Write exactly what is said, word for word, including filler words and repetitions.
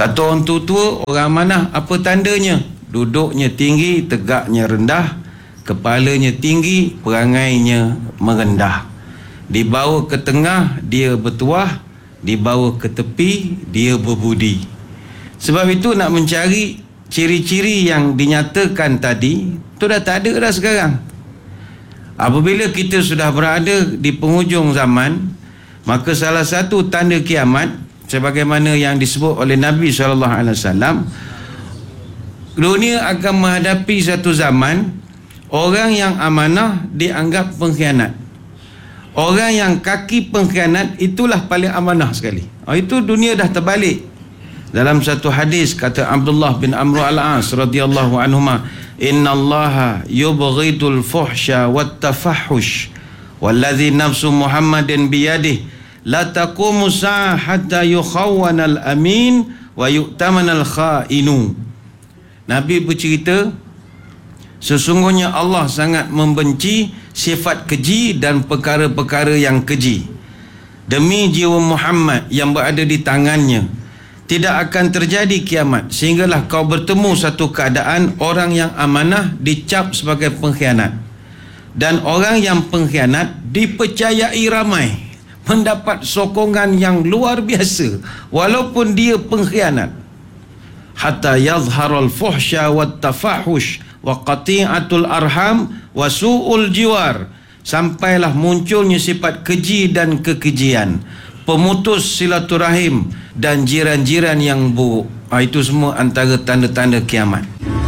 Kata orang tua-tua, orang amanah apa tandanya? Duduknya tinggi, tegaknya rendah, kepalanya tinggi, perangainya merendah. Dibawa ke tengah, dia bertuah. Dibawa ke tepi, dia berbudi. Sebab itu nak mencari ciri-ciri yang dinyatakan tadi, itu dah tak ada dah sekarang. Apabila kita sudah berada di penghujung zaman, maka salah satu tanda kiamat, sebagaimana yang disebut oleh Nabi sallallahu alaihi wasallam, dunia akan menghadapi satu zaman orang yang amanah dianggap pengkhianat. Orang yang kaki pengkhianat itulah paling amanah sekali. Oh, itu dunia dah terbalik. Dalam satu hadis kata Abdullah bin Amr al-As radhiyallahu anhuma, innallaha yubghidul fuhsya wat tafahhush walladhi nafsu Muhammadin biyadihi la taqumu sa'ah hatta yukhawwana al-amin wa yu'tamana al-kha'inu. Nabi bercerita, sesungguhnya Allah sangat membenci sifat keji dan perkara-perkara yang keji. Demi jiwa Muhammad yang berada di tangannya, tidak akan terjadi kiamat sehinggalah kau bertemu satu keadaan orang yang amanah dicap sebagai pengkhianat, dan orang yang pengkhianat dipercayai ramai, mendapat sokongan yang luar biasa walaupun dia pengkhianat. Hatta yazharul fuhsya wat tafahush wa qati'atul arham wa su'ul jiwar, sampailah munculnya sifat keji dan kekejian, pemutus silaturahim dan jiran-jiran yang buruk. Ha, itu semua antara tanda-tanda kiamat.